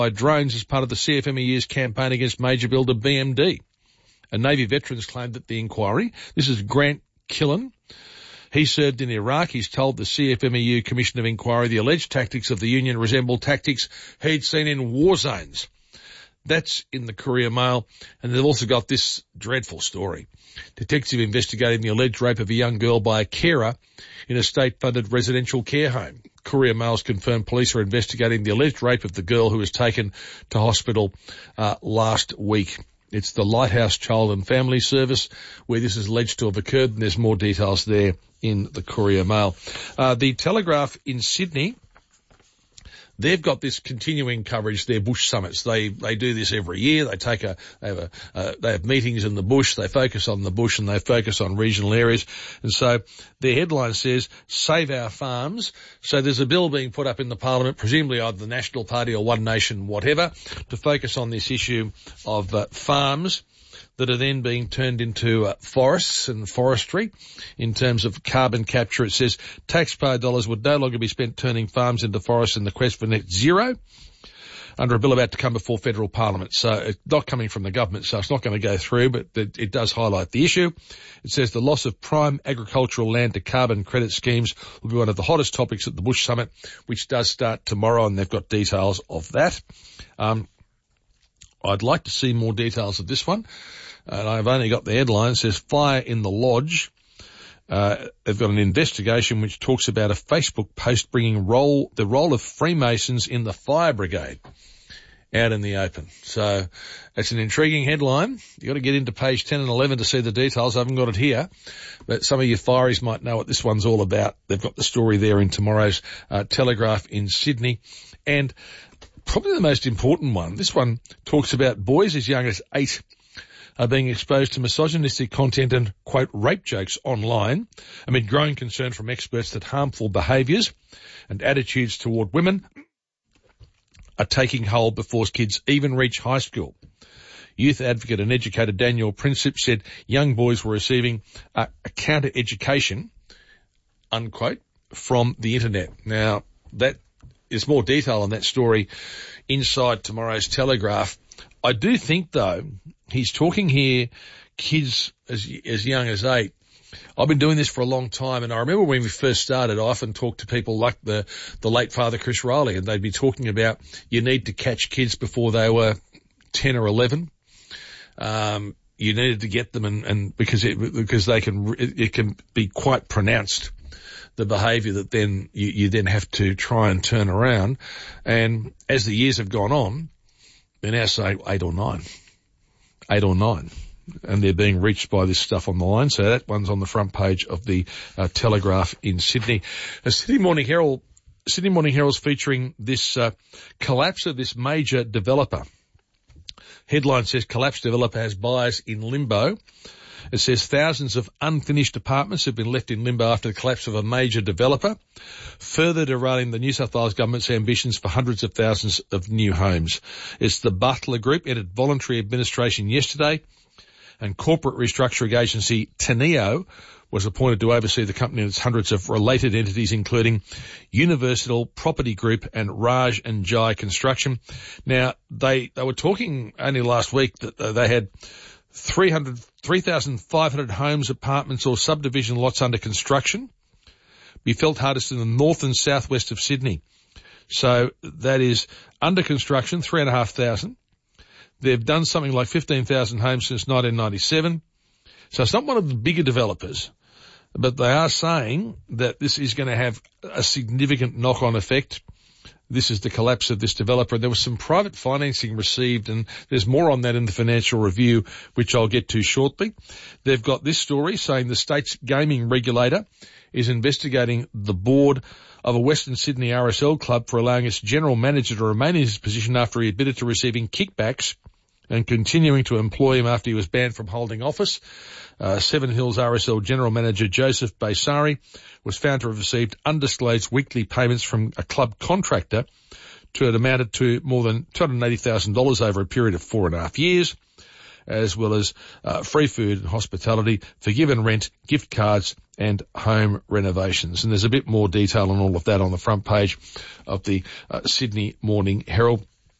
by drones as part of the CFMEU's campaign against major builder BMD. A Navy veteran's claimed that the inquiry, this is Grant Killen, he served in Iraq. He's told the CFMEU Commission of Inquiry the alleged tactics of the Union resemble tactics he'd seen in war zones. That's in the Courier Mail. And they've also got this dreadful story. Detective investigating the alleged rape of a young girl by a carer in a state-funded residential care home. Courier Mail's confirmed police are investigating the alleged rape of the girl who was taken to hospital last week. It's the Lighthouse Child and Family Service where this is alleged to have occurred, and there's more details there in the Courier Mail. The Telegraph in Sydney, they've got this continuing coverage, their bush summits. They do this every year. They have meetings in the bush. They focus on the bush and they focus on regional areas. And so their headline says, Save Our Farms. So there's a bill being put up in the Parliament, presumably either the National Party or One Nation, whatever, to focus on this issue of farms that are then being turned into forests and forestry in terms of carbon capture. It says taxpayer dollars would no longer be spent turning farms into forests in the quest for net zero under a bill about to come before federal parliament. So it's not coming from the government, so it's not going to go through, but it does highlight the issue. It says the loss of prime agricultural land to carbon credit schemes will be one of the hottest topics at the Bush Summit, which does start tomorrow, and they've got details of that. I'd like to see more details of this one. And I've only got the headline. It says Fire in the Lodge. They've got an investigation which talks about a Facebook post bringing the role of Freemasons in the fire brigade out in the open. So it's an intriguing headline. You've got to get into page 10 and 11 to see the details. I haven't got it here, but some of you fireys might know what this one's all about. They've got the story there in tomorrow's Telegraph in Sydney. And probably the most important one, this one talks about boys as young as 8 are being exposed to misogynistic content and, quote, rape jokes online amid growing concern from experts that harmful behaviours and attitudes toward women are taking hold before kids even reach high school. Youth advocate and educator Daniel Princip said young boys were receiving a counter-education, unquote, from the internet. Now, that is more detail on that story inside tomorrow's Telegraph. I do think, though, he's talking here kids as young as 8. I've been doing this for a long time, and I remember when we first started, I often talked to people like the late Father Chris Riley, and they'd be talking about you need to catch kids before they were 10 or 11. You needed to get them, and because it can be quite pronounced, the behaviour that then you then have to try and turn around. And as the years have gone on, they're now saying 8 or 9. 8 or 9. And they're being reached by this stuff on the line. So that one's on the front page of the Telegraph in Sydney. The Sydney Morning Herald's featuring this collapse of this major developer. Headline says collapsed developer has buyers in limbo. It says thousands of unfinished apartments have been left in limbo after the collapse of a major developer, further derailing the New South Wales government's ambitions for hundreds of thousands of new homes. It's the Butler Group entered voluntary administration yesterday, and corporate restructuring agency Teneo was appointed to oversee the company and its hundreds of related entities, including Universal Property Group and Raj and Jai Construction. Now, they were talking only last week that they had 3,500 homes, apartments or subdivision lots under construction, be felt hardest in the north and southwest of Sydney. So that is under construction, 3,500. They've done something like 15,000 homes since 1997. So it's not one of the bigger developers, but they are saying that this is going to have a significant knock-on effect. This is the collapse of this developer. There was some private financing received, and there's more on that in the Financial Review, which I'll get to shortly. They've got this story saying the state's gaming regulator is investigating the board of a Western Sydney RSL club for allowing its general manager to remain in his position after he admitted to receiving kickbacks and continuing to employ him after he was banned from holding office. Seven Hills RSL General Manager Joseph Baysari was found to have received undisclosed weekly payments from a club contractor to it amounted to more than $280,000 over a period of 4.5 years, as well as free food and hospitality, forgiven rent, gift cards and home renovations. And there's a bit more detail on all of that on the front page of the Sydney Morning Herald.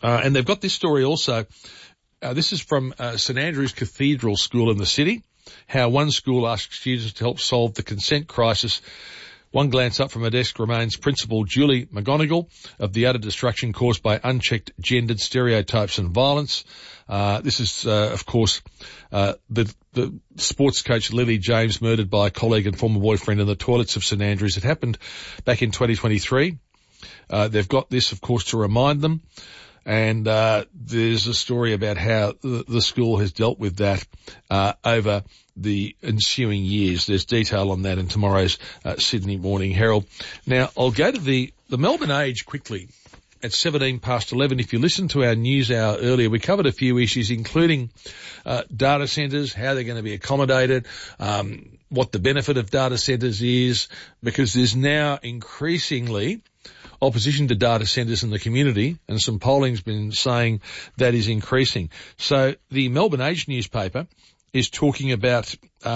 And they've got this story also. This is from St Andrew's Cathedral School in the city, how one school asks students to help solve the consent crisis. One glance up from her desk remains Principal Julie McGonigal of the utter destruction caused by unchecked gendered stereotypes and violence. This is, of course, the sports coach Lily James murdered by a colleague and former boyfriend in the toilets of St Andrews. It happened back in 2023. They've got this, of course, to remind them. And there's a story about how the school has dealt with that over the ensuing years. There's detail on that in tomorrow's Sydney Morning Herald. Now, I'll go to the Melbourne Age quickly at 17 past 11. If you listened to our news hour earlier, we covered a few issues, including data centres, how they're going to be accommodated, what the benefit of data centres is, because there's now increasingly opposition to data centres in the community, and some polling's been saying that is increasing. So the Melbourne Age newspaper is talking about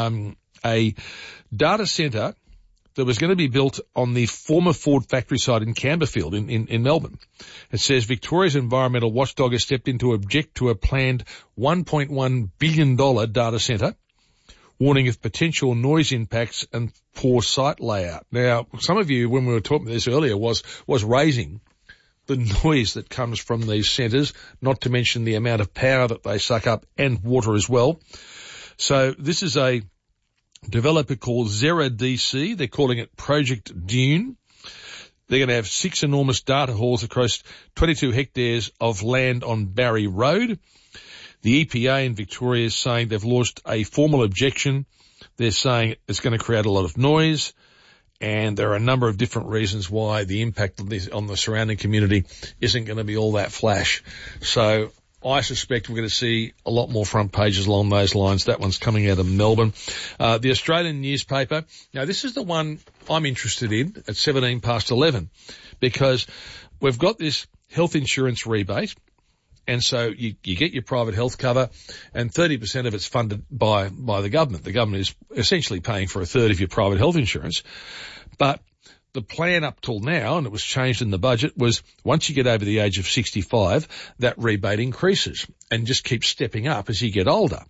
a data centre that was going to be built on the former Ford factory site in Camberfield in Melbourne. It says Victoria's environmental watchdog has stepped in to object to a planned $1.1 billion data centre, warning of potential noise impacts and poor site layout. Now, some of you, when we were talking about this earlier, was raising the noise that comes from these centres, not to mention the amount of power that they suck up and water as well. So this is a developer called Zera DC. They're calling it Project Dune. They're going to have 6 enormous data halls across 22 hectares of land on Barry Road. The EPA in Victoria is saying they've launched a formal objection. They're saying it's going to create a lot of noise, and there are a number of different reasons why the impact of this on the surrounding community isn't going to be all that flash. So I suspect we're going to see a lot more front pages along those lines. That one's coming out of Melbourne. The Australian newspaper. Now, this is the one I'm interested in at 17 past 11, because we've got this health insurance rebate. And so you get your private health cover, and 30% of it's funded by the government. The government is essentially paying for a third of your private health insurance. But the plan up till now, and it was changed in the budget, was once you get over the age of 65, that rebate increases and just keeps stepping up as you get older.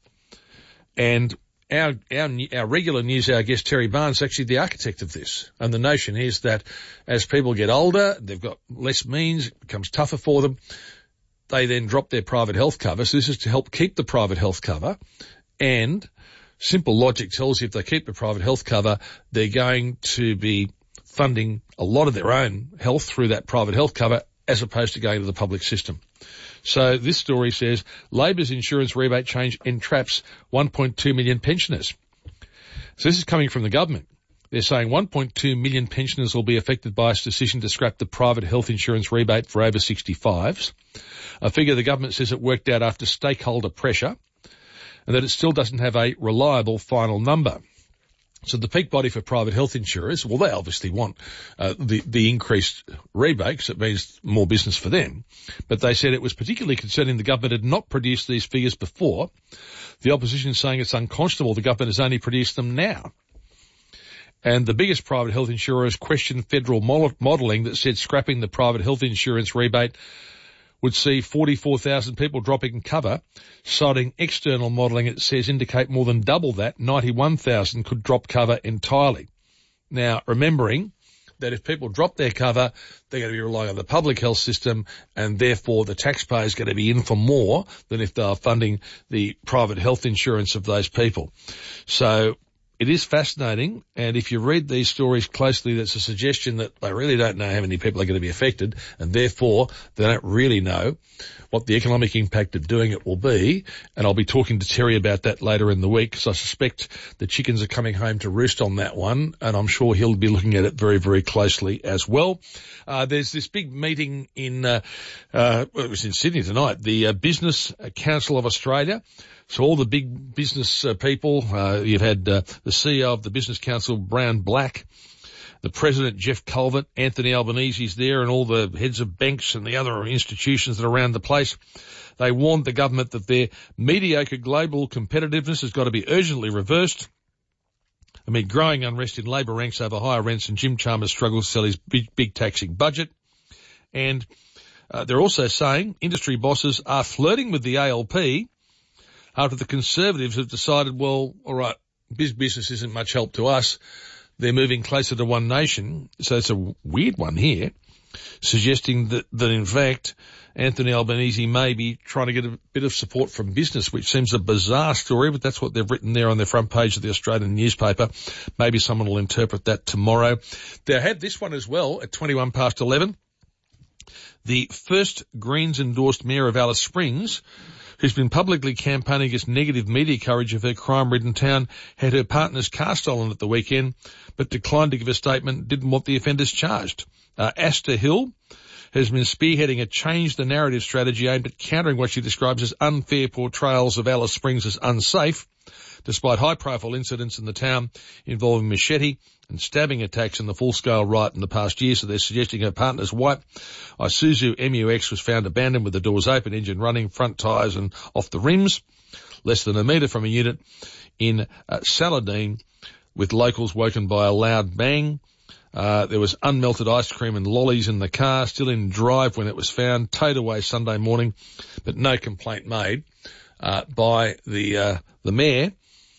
And our regular news hour guest, Terry Barnes, is actually the architect of this. And the notion is that as people get older, they've got less means, it becomes tougher for them. They then drop their private health cover. So this is to help keep the private health cover. And simple logic tells you if they keep the private health cover, they're going to be funding a lot of their own health through that private health cover as opposed to going to the public system. So this story says Labor's insurance rebate change entraps 1.2 million pensioners. So this is coming from the government. They're saying 1.2 million pensioners will be affected by its decision to scrap the private health insurance rebate for over 65s, a figure the government says it worked out after stakeholder pressure, and that it still doesn't have a reliable final number. So the peak body for private health insurers, well, they obviously want the increased rebate because it means more business for them. But they said it was particularly concerning the government had not produced these figures before. The opposition is saying it's unconscionable the government has only produced them now. And the biggest private health insurers questioned federal modelling that said scrapping the private health insurance rebate would see 44,000 people dropping cover, citing external modelling it says indicate more than double that, 91,000 could drop cover entirely. Now, remembering that if people drop their cover, they're going to be relying on the public health system, and therefore the taxpayer is going to be in for more than if they are funding the private health insurance of those people. So it is fascinating, and if you read these stories closely, that's a suggestion that they really don't know how many people are going to be affected, and therefore they don't really know what the economic impact of doing it will be. And I'll be talking to Terry about that later in the week, because I suspect the chickens are coming home to roost on that one, and I'm sure he'll be looking at it very, very closely as well. There's this big meeting it was in Sydney tonight, the Business Council of Australia. So all the big business people, you've had the CEO of the Business Council, Brown Black, the President, Jeff Culvert, Anthony Albanese's there, and all the heads of banks and the other institutions that are around the place. They warned the government that their mediocre global competitiveness has got to be urgently reversed amid growing unrest in Labor ranks over higher rents, and Jim Chalmers struggles to sell his big taxing budget. And They're also saying industry bosses are flirting with the ALP after the Conservatives have decided, well, all right, business isn't much help to us. They're moving closer to One Nation. So it's a weird one here, suggesting that in fact Anthony Albanese may be trying to get a bit of support from business, which seems a bizarre story, but that's what they've written there on their front page of the Australian newspaper. Maybe someone will interpret that tomorrow. They had this one as well at 11:21. The first Greens-endorsed mayor of Alice Springs, who's been publicly campaigning against negative media coverage of her crime-ridden town, had her partner's car stolen at the weekend, but declined to give a statement, didn't want the offenders charged. Asta Hill has been spearheading a change the narrative strategy aimed at countering what she describes as unfair portrayals of Alice Springs as unsafe, despite high-profile incidents in the town involving machete and stabbing attacks in the full-scale riot in the past year. So they're suggesting her partner's white Isuzu MU-X was found abandoned with the doors open, engine running, front tyres and off the rims, less than a metre from a unit in Saladin, with locals woken by a loud bang. There was unmelted ice cream and lollies in the car, still in drive when it was found, towed away Sunday morning, but no complaint made by the mayor,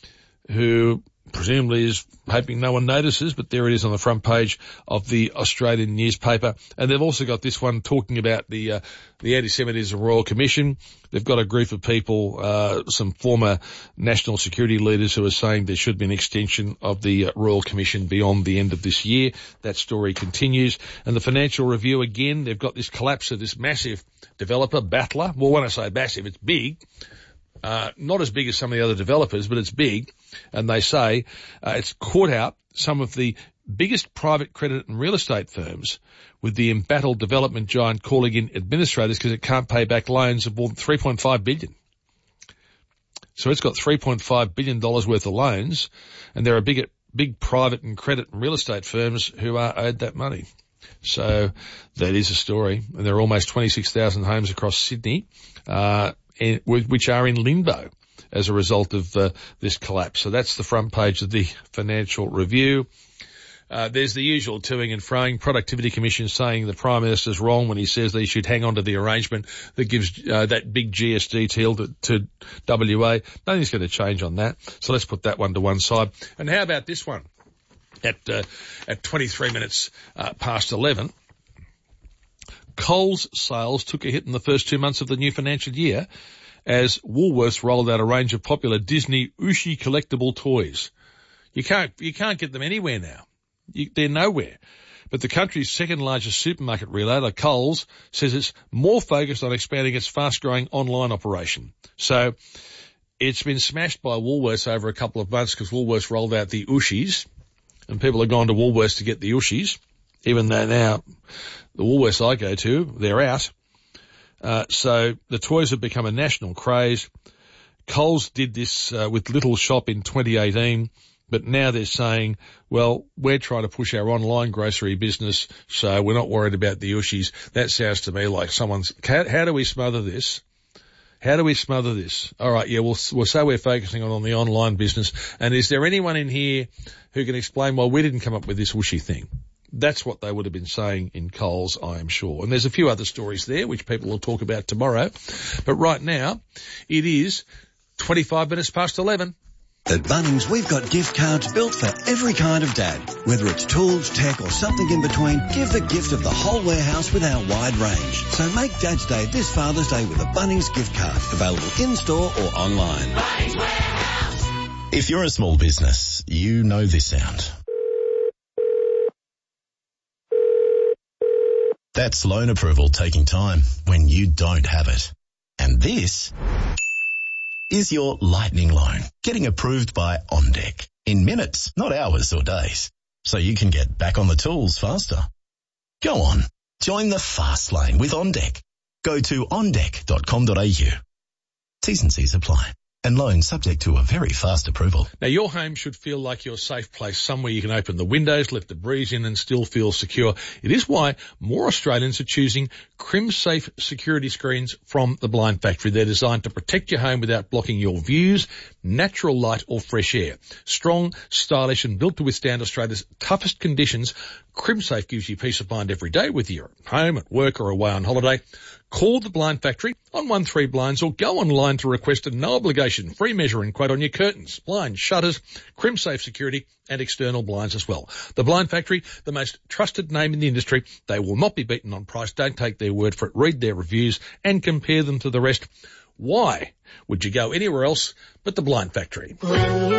who presumably is hoping no one notices, but there it is on the front page of the Australian newspaper. And they've also got this one talking about the Anti-Semitism Royal Commission. They've got a group of people, some former national security leaders, who are saying there should be an extension of the Royal Commission beyond the end of this year. That story continues. And the Financial Review, again, they've got this collapse of this massive developer, Battler. Well, when I say massive, it's big. Not as big as some of the other developers, but it's big. And they say it's caught out some of the biggest private credit and real estate firms, with the embattled development giant calling in administrators because it can't pay back loans of more than $3.5 billion. So it's got $3.5 billion worth of loans, and there are big private and credit and real estate firms who are owed that money. So that is a story. And there are almost 26,000 homes across Sydney, which are in limbo as a result of this collapse. So that's the front page of the Financial Review. There's the usual toing and froing. Productivity Commission saying the Prime Minister's wrong when he says they should hang on to the arrangement that gives that big GST deal to WA. Nothing's going to change on that. So let's put that one to one side. And how about this one? At 23 minutes past 11, Coles sales took a hit in the first 2 months of the new financial year as Woolworths rolled out a range of popular Disney Ooshie collectible toys. You can't get them anywhere now. They're nowhere. But the country's second largest supermarket retailer, Coles, says it's more focused on expanding its fast-growing online operation. So it's been smashed by Woolworths over a couple of months because Woolworths rolled out the Ooshies, and people have gone to Woolworths to get the Ooshies, even though now the Woolworths I go to, they're out. So the toys have become a national craze. Coles did this with Little Shop in 2018, but now they're saying, well, we're trying to push our online grocery business, so we're not worried about the Ooshies. That sounds to me like someone's, how do we smother this? How do we smother this? All right, yeah, we'll say we're focusing on the online business. And is there anyone in here who can explain why we didn't come up with this Ooshy thing? That's what they would have been saying in Coles, I am sure. And there's a few other stories there which people will talk about tomorrow. But right now, it is 25 minutes past 11. At Bunnings, we've got gift cards built for every kind of dad. Whether it's tools, tech or something in between, give the gift of the whole warehouse with our wide range. So make Dad's Day this Father's Day with a Bunnings gift card. Available in-store or online. Bunnings Warehouse. If you're a small business, you know this sound. That's loan approval taking time when you don't have it. And this is your lightning loan getting approved by OnDeck in minutes, not hours or days, so you can get back on the tools faster. Go on, join the fast lane with OnDeck. Go to ondeck.com.au. T's and C's apply. and loan subject to a very fast approval. Now, your home should feel like your safe place, somewhere you can open the windows, let the breeze in and still feel secure. It is why more Australians are choosing CrimSafe security screens from the Blind Factory. They're designed to protect your home without blocking your views, natural light or fresh air. Strong, stylish and built to withstand Australia's toughest conditions, CrimSafe gives you peace of mind every day, whether you're at home, at work or away on holiday. Call the Blind Factory on 13 Blinds or go online to request a no-obligation free measuring quote on your curtains, blinds, shutters, CrimSafe security and external blinds as well. The Blind Factory, the most trusted name in the industry. They will not be beaten on price. Don't take their word for it. Read their reviews and compare them to the rest. Why would you go anywhere else but the Blind Factory?